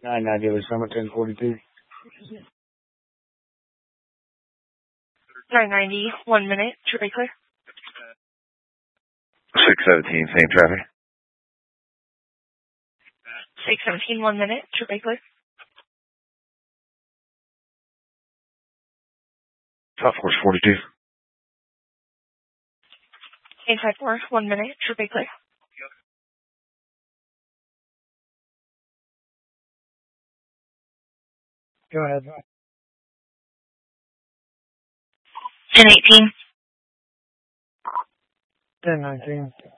990 Lee Summit 1042. 990, 1 minute, traffic clear. 617, same traffic. 617, 1 minute, traffic clear. Top Force 42. 854, 1 minute, traffic clear. Go ahead. 1018. 1019.